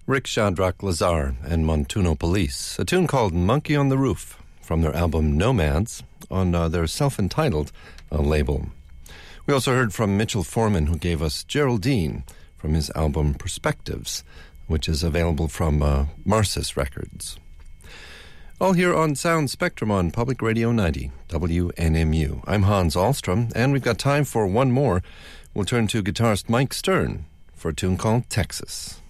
Rick Shadrach Lazar and Montuno Police, a tune called Monkey on the Roof from their album Nomads on their self-entitled label. We also heard from Mitchell Foreman, who gave us Geraldine from his album Perspectives, which is available from Marcis Records. All here on Sound Spectrum on Public Radio 90, WNMU. I'm Hans Ahlstrom, and we've got time for one more. We'll turn to guitarist Mike Stern for a tune called Texas.